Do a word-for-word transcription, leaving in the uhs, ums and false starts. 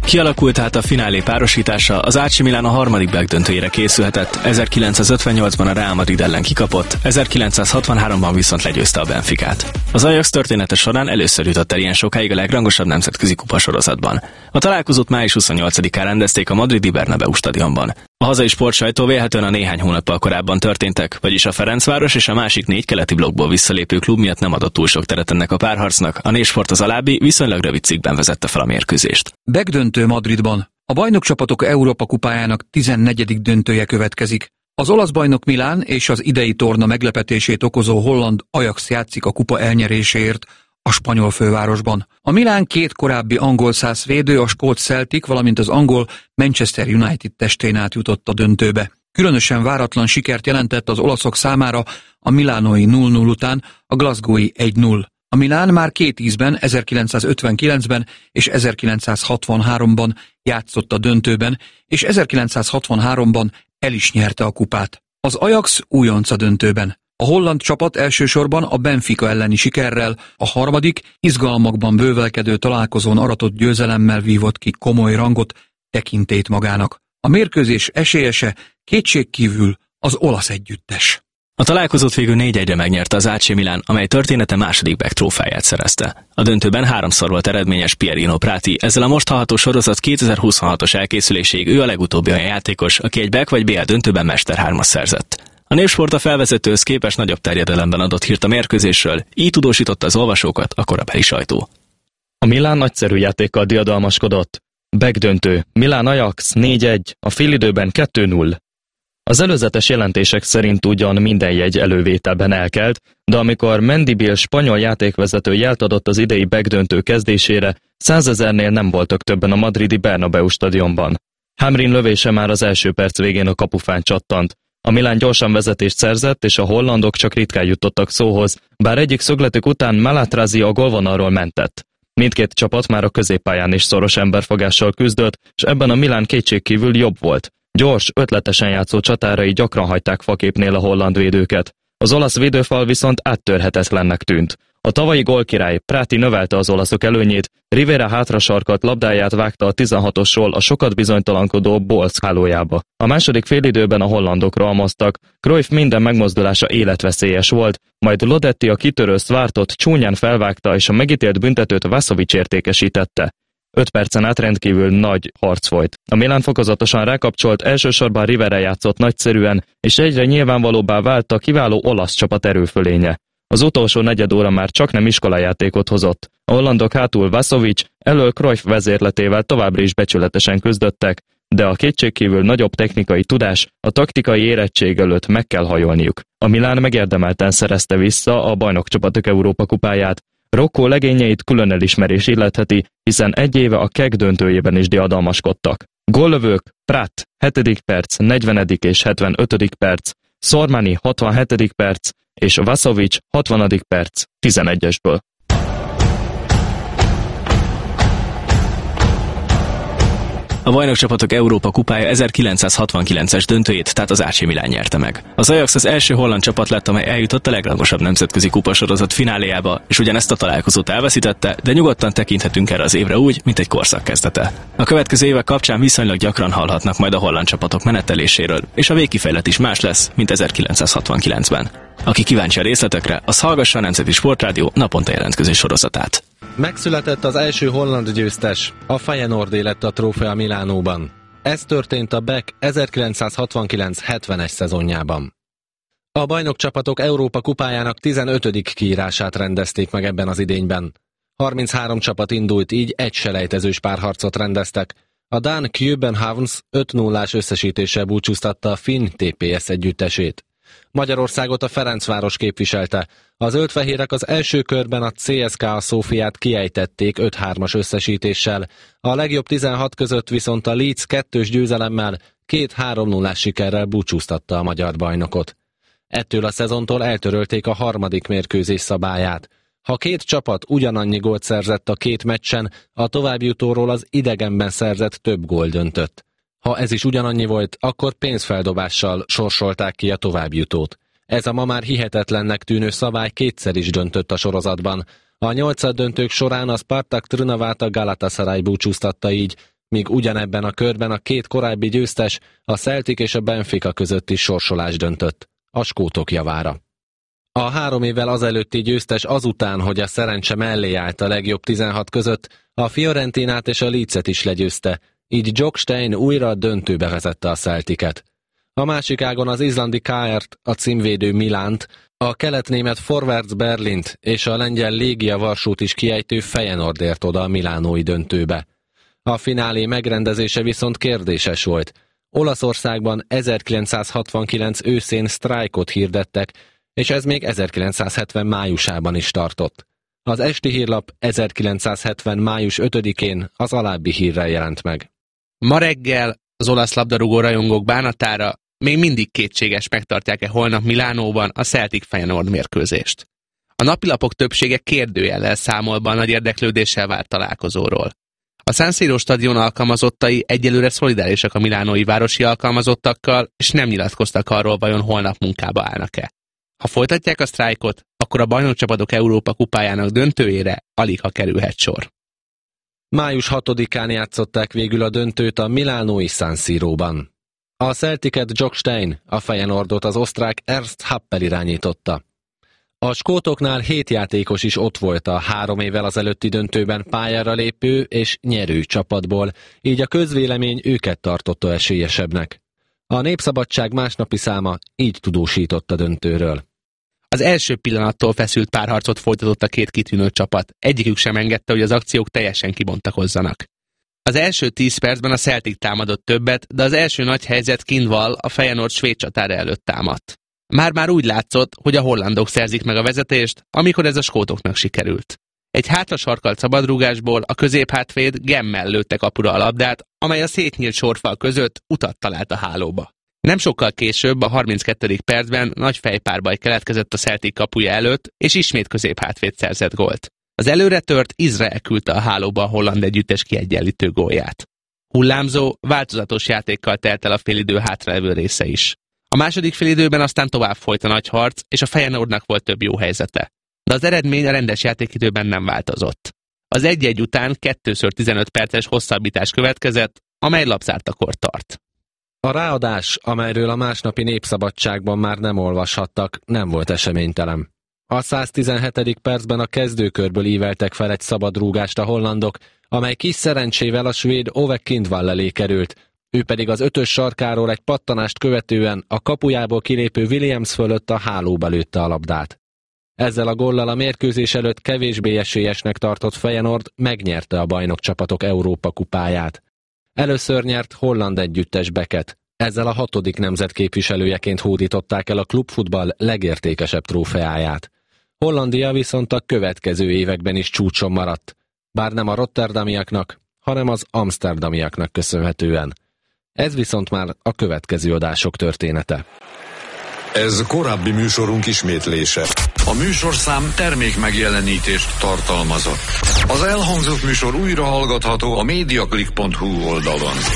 Kialakult tehát a finálé párosítása, az á cé Milan a harmadik megdöntőjére készülhetett, ezerkilencszázötvennyolcban a Real Madrid ellen kikapott, ezerkilencszázhatvanháromban viszont legyőzte a Benficát. Az Ajax története során először jutott el ilyen sokáig a legrangosabb nemzetközi kupasorozatban. A találkozót május huszonnyolcadikán rendezték a madridi Bernabéu stadionban. A hazai sportsajtó vélhetően a néhány hónappal korábban történtek, vagyis a Ferencváros és a másik négy keleti blokkból visszalépő klub miatt nem adott túl sok teret ennek a párharcnak. A Népsport az alábbi viszonylag rövid cikkben vezette fel a mérkőzést. Megdöntő Madridban. A bajnokcsapatok Európa kupájának tizennegyedik döntője következik. Az olasz bajnok Milán és az idei torna meglepetését okozó holland Ajax játszik a kupa elnyeréséért a spanyol fővárosban. A Milán két korábbi angol szász védő, a skót Celtic, valamint az angol Manchester United testén át jutott a döntőbe. Különösen váratlan sikert jelentett az olaszok számára a milánói nulla nulla után a glasgowi egy nulla. A Milán már két ízben, ezerkilencszázötvenkilencben és ezerkilencszázhatvanháromban játszott a döntőben, és ezerkilencszázhatvanháromban el is nyerte a kupát. Az Ajax újonc a döntőben. A holland csapat elsősorban a Benfica elleni sikerrel, a harmadik izgalmakban bővelkedő találkozón aratott győzelemmel vívott ki komoly rangot, tekintélyt magának. A mérkőzés esélyese kétségkívül az olasz együttes. A találkozót végül négy egyre megnyerte az á cé Milan, amely története második back trófáját szerezte. A döntőben háromszor volt eredményes Pierino Prati, ezzel a most hallható sorozat kétezer-huszonhatos elkészüléséig ő a legutóbbi olyan játékos, aki egy back vagy bé el döntőben mester hármas szerzett. A Népsport a felvezetőhöz képest nagyobb terjedelemben adott hírt a mérkőzésről, így tudósította az olvasókat a korabeli sajtó. A Milán nagyszerű játékkal diadalmaskodott. Back döntő, Milán Ajax négy egy, a félidőben kettő nulla. Az előzetes jelentések szerint ugyan minden jegy elővételben elkelt, de amikor Mendívil spanyol játékvezető jelt adott az idei backdöntő kezdésére, százezernél nem voltak többen a madridi Bernabéu stadionban. Hamrin lövése már az első perc végén a kapufán csattant. A Milán gyorsan vezetést szerzett, és a hollandok csak ritkán jutottak szóhoz, bár egyik szögletük után Malatrazi a gólvonalról mentett. Mindkét csapat már a középpályán is szoros emberfogással küzdött, és ebben a Milán kétségkívül jobb volt. Gyors, ötletesen játszó csatárai gyakran hagyták faképnél a holland védőket. Az olasz védőfal viszont áttörhetetlennek tűnt. A tavalyi gólkirály Prati növelte az olaszok előnyét, Rivera hátrasarkalt labdáját vágta a tizenhatosról a sokat bizonytalankodó Bolsz hálójába. A második félidőben a hollandok rohamoztak, Cruyff minden megmozdulása életveszélyes volt, majd Lodetti a kitörő Szvártot csúnyán felvágta és a megítélt büntetőt Vasovics értékesítette. Öt percen át rendkívül nagy harc folyt. A Milán fokozatosan rákapcsolt, elsősorban Rivera játszott nagyszerűen, és egyre nyilvánvalóbbá vált a kiváló olasz csapat erőfölénye. Az utolsó negyed óra már csak nem iskolajátékot hozott. A hollandok hátul Vasovics, elől Cruyff vezérletével továbbra is becsületesen küzdöttek, de a kétségkívül nagyobb technikai tudás, a taktikai érettség előtt meg kell hajolniuk. A Milán megérdemelten szerezte vissza a bajnokcsapatok Európa kupáját. Rocco legényeit külön elismerés illetheti, hiszen egy éve a keg döntőjében is diadalmaskodtak. Góllövők Prat hetedik perc, negyvenedik és hetvenötödik perc, Sormani hatvanhetedik perc és Vasovics hatvanadik perc tizenegyesből. A bajnokcsapatok Európa kupája ezerkilencszázhatvankilences döntőjét, tehát az á cé Milan nyerte meg. Az Ajax az első holland csapat lett, amely eljutott a legrangosabb nemzetközi kupasorozat fináléjába, és ugyanezt a találkozót elveszítette, de nyugodtan tekinthetünk erre az évre úgy, mint egy korszak kezdete. A következő évek kapcsán viszonylag gyakran hallhatnak majd a holland csapatok meneteléséről, és a végkifejlet is más lesz, mint ezerkilencszázhatvankilencben. Aki kíváncsi a részletekre, az hallgassa a Nemzeti Sportrádió naponta jelentkező sorozatát. Megszületett az első holland győztes, a Feyenoordé lett a trófea Milánóban. Ez történt a Beck ezerkilencszázhatvankilenc hetvenes szezonjában. A bajnokcsapatok Európa kupájának tizenötödik kiírását rendezték meg ebben az idényben. harminchárom csapat indult, így egy selejtezős párharcot rendeztek. A dán Københavns öt nullás összesítéssel búcsúztatta a finn té pé es együttesét. Magyarországot a Ferencváros képviselte. A zöldfehérek az első körben a cé es ká á Szófiát kiejtették öt hármas összesítéssel. A legjobb tizenhat között viszont a Leeds kettős győzelemmel két három nullás sikerrel búcsúztatta a magyar bajnokot. Ettől a szezontól eltörölték a harmadik mérkőzés szabályát. Ha két csapat ugyanannyi gólt szerzett a két meccsen, a továbbjutóról az idegenben szerzett több gól döntött. Ha ez is ugyanannyi volt, akkor pénzfeldobással sorsolták ki a továbbjutót. Ez a ma már hihetetlennek tűnő szabály kétszer is döntött a sorozatban. A nyolcaddöntők során a Spartak Trnavát a Galatasaray búcsúztatta így, míg ugyanebben a körben a két korábbi győztes, a Celtic és a Benfica közötti sorsolás döntött, a skótok javára. A három évvel azelőtti győztes azután, hogy a szerencse mellé állt a legjobb tizenhat között, a Fiorentinát és a Leedset is legyőzte, így Jock Stein újra a döntőbe vezette a Celticet. A másik ágon az izlandi ká er-t, a címvédő Milánt, a keletnémet Forwards Berlint és a lengyel Légia Varsót is kiejtő Feyenoord ért oda a milánói döntőbe. A finálé megrendezése viszont kérdéses volt. Olaszországban ezerkilencszázhatvankilenc őszén sztrájkot hirdettek, és ez még ezerkilencszázhetven májusában is tartott. Az esti hírlap ezerkilencszázhetven május ötödikén az alábbi hírrel jelent meg. Ma reggel az olasz labdarúgó rajongók bánatára még mindig kétséges, megtartják-e holnap Milánóban a Celtic Feyenoord mérkőzést. A napilapok többsége kérdőjellel számol be a nagy érdeklődéssel várt találkozóról. A San Siro stadion alkalmazottai egyelőre szolidárisak a milánói városi alkalmazottakkal, és nem nyilatkoztak arról, vajon holnap munkába állnak-e. Ha folytatják a sztrájkot, akkor a bajnokcsapatok Európa kupájának döntőjére alig ha kerülhet sor. május hatodikán játszották végül a döntőt a milánói San Siróban. A Celticet Jock Stein, a Feyenoordot az osztrák Ernst Happel irányította. A skótoknál hét játékos is ott volt a három évvel azelőtti döntőben pályára lépő és nyerő csapatból, így a közvélemény őket tartotta esélyesebbnek. A Népszabadság másnapi száma így tudósított a döntőről. Az első pillanattól feszült párharcot folytatott a két kitűnő csapat, egyikük sem engedte, hogy az akciók teljesen kibontakozzanak. Az első tíz percben a Celtic támadott többet, de az első nagy helyzet Kindval a Feyenoord svéd csatára előtt támadt. Már-már úgy látszott, hogy a hollandok szerzik meg a vezetést, amikor ez a skótoknak sikerült. Egy hátra sarkalt szabadrúgásból a középhátvéd Gemmel lőtte kapura a labdát, amely a szétnyílt sorfal között utat talált a hálóba. Nem sokkal később, a harminckettedik percben nagy fejpárbaj keletkezett a Celtic kapuja előtt, és ismét középhátvéd szerzett gólt. Az előre tört Izrael küldte a hálóba a holland együttes kiegyenlítő gólját. Hullámzó, változatos játékkal telt el a félidő hátralevő része is. A második félidőben aztán tovább folyt a nagy harc, és a Feyenoordnak volt több jó helyzete. De az eredmény a rendes játékidőben nem változott. Az egy-egy után kettőször tizenöt perces hosszabbítás következett, amely labzártakor tart. A ráadás, amelyről a másnapi Népszabadságban már nem olvashattak, nem volt eseménytelen. A száztizenhetedik percben a kezdőkörből íveltek fel egy szabadrúgást a hollandok, amely kis szerencsével a svéd Ove Kindval elé került, ő pedig az ötös sarkáról egy pattanást követően a kapujából kilépő Williams fölött a hálóba lőtte a labdát. Ezzel a góllal a mérkőzés előtt kevésbé esélyesnek tartott Feyenoord megnyerte a bajnokcsapatok Európa kupáját. Először nyert holland együttes Becket, ezzel a hatodik nemzet képviselőjeként hódították el a klubfutball legértékesebb trófeáját. Hollandia viszont a következő években is csúcson maradt, bár nem a rotterdamiaknak, hanem az amsterdamiaknak köszönhetően. Ez viszont már a következő adások története. Ez korábbi műsorunk ismétlése. A műsorszám termék megjelenítést tartalmazott. Az elhangzott műsor újra hallgatható a mediaclick pont hu oldalon.